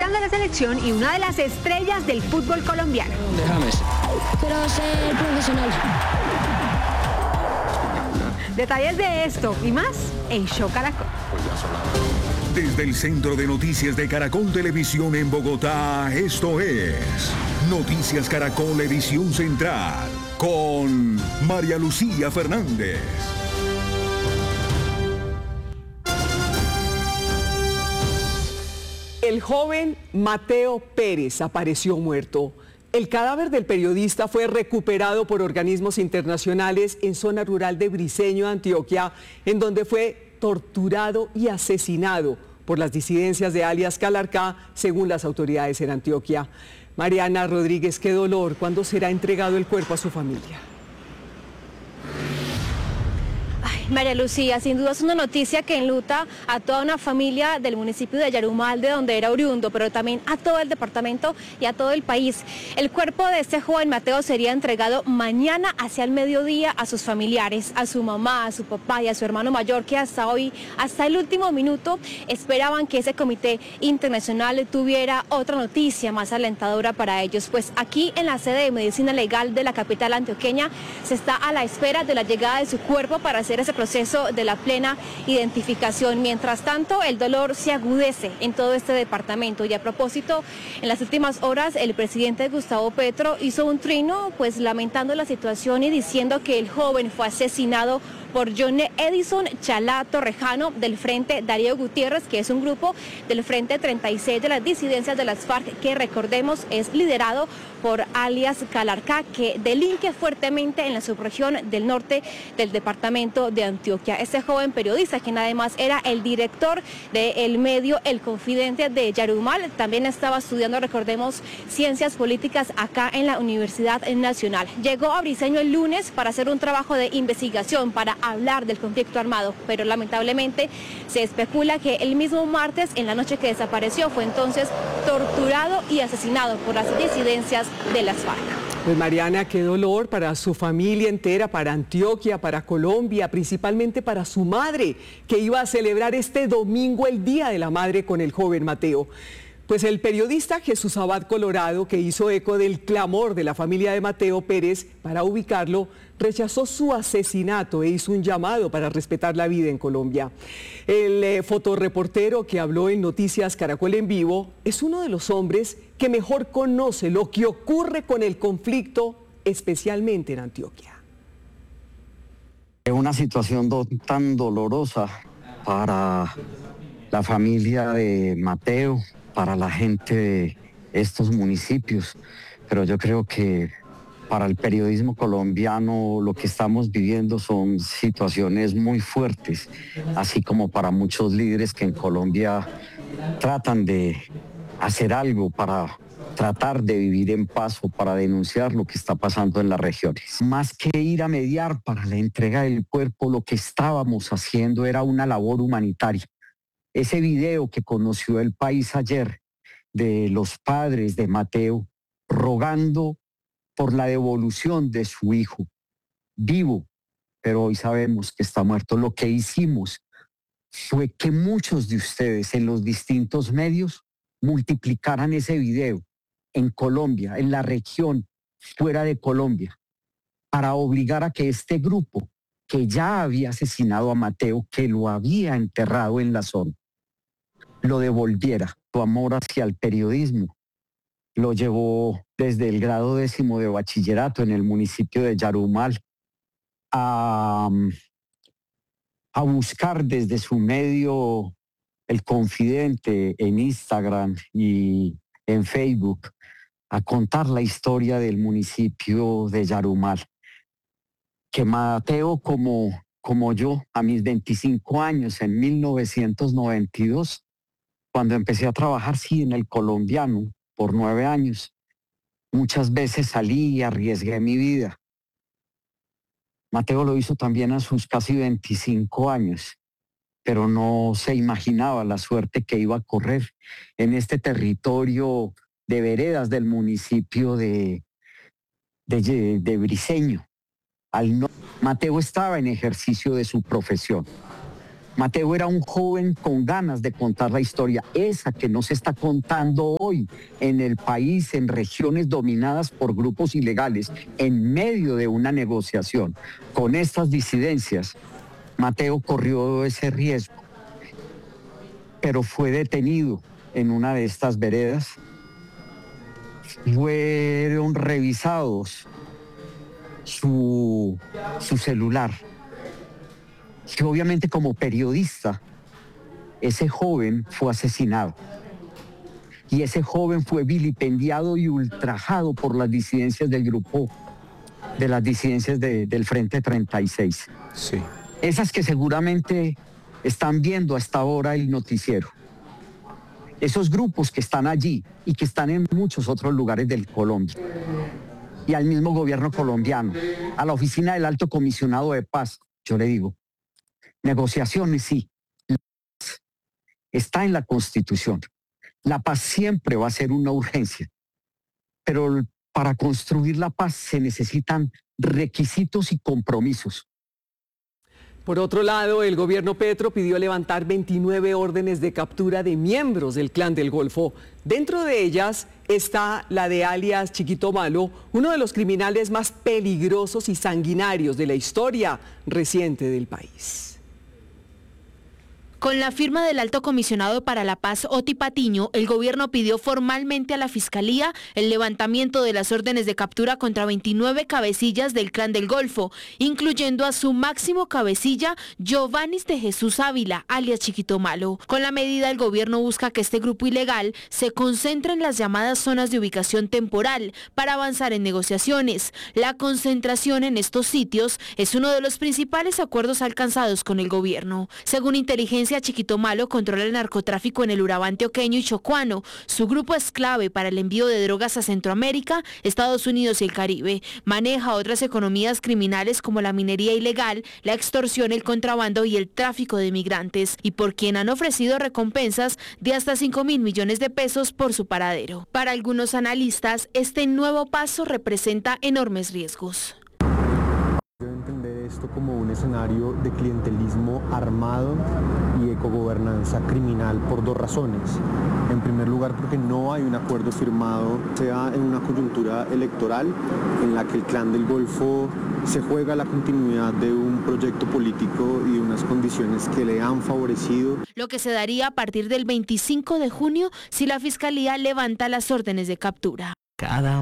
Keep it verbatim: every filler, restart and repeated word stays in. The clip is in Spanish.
capitán de la selección y una de las estrellas del fútbol colombiano. Déjame. Quiero ser profesional. Detalles de esto y más en Show Caracol. Desde el Centro de Noticias de Caracol Televisión en Bogotá, esto es Noticias Caracol Edición Central con María Lucía Fernández. El joven Mateo Pérez apareció muerto. El cadáver del periodista fue recuperado por organismos internacionales en zona rural de Briceño, Antioquia, en donde fue torturado y asesinado por las disidencias de alias Calarcá, según las autoridades en Antioquia. Mariana Rodríguez, qué dolor. ¿Cuándo será entregado el cuerpo a su familia? María Lucía, sin duda es una noticia que enluta a toda una familia del municipio de Yarumal, de donde era oriundo, pero también a todo el departamento y a todo el país. El cuerpo de este joven Mateo sería entregado mañana hacia el mediodía a sus familiares, a su mamá, a su papá y a su hermano mayor, que hasta hoy, hasta el último minuto, esperaban que ese comité internacional tuviera otra noticia más alentadora para ellos. Pues aquí en la sede de Medicina Legal de la capital antioqueña se está a la espera de la llegada de su cuerpo para hacer ese proceso de la plena identificación. Mientras tanto, el dolor se agudece en todo este departamento. Y a propósito, en las últimas horas, el presidente Gustavo Petro hizo un trino, pues lamentando la situación y diciendo que el joven fue asesinado por John Edison Chalá Torrejano del Frente Darío Gutiérrez, que es un grupo del Frente treinta y seis de las disidencias de las FARC, que recordemos es liderado por alias Calarcá, que delinque fuertemente en la subregión del norte del departamento de Antioquia. Este joven periodista, quien además era el director del medio El Confidente de Yarumal, también estaba estudiando, recordemos, ciencias políticas acá en la Universidad Nacional. Llegó a Briceño el lunes para hacer un trabajo de investigación, para hablar del conflicto armado, pero lamentablemente se especula que el mismo martes, en la noche que desapareció, fue entonces torturado y asesinado por las disidencias de las FARC. Pues Mariana, qué dolor para su familia entera, para Antioquia, para Colombia, principalmente para su madre, que iba a celebrar este domingo el Día de la Madre con el joven Mateo. Pues el periodista Jesús Abad Colorado, que hizo eco del clamor de la familia de Mateo Pérez para ubicarlo, rechazó su asesinato e hizo un llamado para respetar la vida en Colombia. El eh, fotoreportero que habló en Noticias Caracol en Vivo es uno de los hombres que mejor conoce lo que ocurre con el conflicto, especialmente en Antioquia. Es una situación do- tan dolorosa para la familia de Mateo, para la gente de estos municipios, pero yo creo que para el periodismo colombiano lo que estamos viviendo son situaciones muy fuertes, así como para muchos líderes que en Colombia tratan de hacer algo para tratar de vivir en paz o para denunciar lo que está pasando en las regiones. Más que ir a mediar para la entrega del cuerpo, lo que estábamos haciendo era una labor humanitaria. Ese video que conoció el país ayer de los padres de Mateo rogando por la devolución de su hijo, vivo, pero hoy sabemos que está muerto. Lo que hicimos fue que muchos de ustedes en los distintos medios multiplicaran ese video en Colombia, en la región, fuera de Colombia, para obligar a que este grupo que ya había asesinado a Mateo, que lo había enterrado en la zona, lo devolviera. Su amor hacia el periodismo lo llevó desde el grado décimo de bachillerato en el municipio de Yarumal a, a buscar desde su medio El Confidente en Instagram y en Facebook, a contar la historia del municipio de Yarumal. Que Mateo, como, como yo, a mis veinticinco años, en mil novecientos noventa y dos, cuando empecé a trabajar, sí, en el Colombiano, por nueve años, muchas veces salí y arriesgué mi vida. Mateo lo hizo también a sus casi veinticinco años, pero no se imaginaba la suerte que iba a correr en este territorio de veredas del municipio de, de, de Briceño. Al no, Mateo estaba en ejercicio de su profesión. Mateo era un joven con ganas de contar la historia, esa que no se está contando hoy en el país, en regiones dominadas por grupos ilegales, en medio de una negociación con estas disidencias. Mateo corrió ese riesgo, pero fue detenido en una de estas veredas. Fueron revisados su, su celular. Y obviamente como periodista, ese joven fue asesinado. Y ese joven fue vilipendiado y ultrajado por las disidencias del grupo, de las disidencias de, del Frente treinta y seis. Sí. Esas que seguramente están viendo hasta ahora el noticiero. Esos grupos que están allí y que están en muchos otros lugares del Colombia. Y al mismo gobierno colombiano, a la oficina del Alto Comisionado de Paz, yo le digo, negociaciones sí, la paz está en la Constitución. La paz siempre va a ser una urgencia, pero para construir la paz se necesitan requisitos y compromisos. Por otro lado, el gobierno Petro pidió levantar veintinueve órdenes de captura de miembros del Clan del Golfo. Dentro de ellas está la de alias Chiquito Malo, uno de los criminales más peligrosos y sanguinarios de la historia reciente del país. Con la firma del Alto Comisionado para la Paz, Oti Patiño, el gobierno pidió formalmente a la Fiscalía el levantamiento de las órdenes de captura contra veintinueve cabecillas del Clan del Golfo, incluyendo a su máximo cabecilla, Giovannis de Jesús Ávila, alias Chiquito Malo. Con la medida, el gobierno busca que este grupo ilegal se concentre en las llamadas zonas de ubicación temporal para avanzar en negociaciones. La concentración en estos sitios es uno de los principales acuerdos alcanzados con el gobierno. Según inteligencia, Chiquito Malo controla el narcotráfico en el Urabá antioqueño y chocuano. Su grupo es clave para el envío de drogas a Centroamérica, Estados Unidos y el Caribe. Maneja otras economías criminales como la minería ilegal, la extorsión, el contrabando y el tráfico de migrantes, y por quien han ofrecido recompensas de hasta cinco mil millones de pesos por su paradero. Para algunos analistas, este nuevo paso representa enormes riesgos. Debo entender esto como un escenario de clientelismo armado y ecogobernanza criminal por dos razones. En primer lugar, porque no hay un acuerdo firmado, sea en una coyuntura electoral en la que el Clan del Golfo se juega la continuidad de un proyecto político y de unas condiciones que le han favorecido. Lo que se daría a partir del veinticinco de junio si la Fiscalía levanta las órdenes de captura. Cada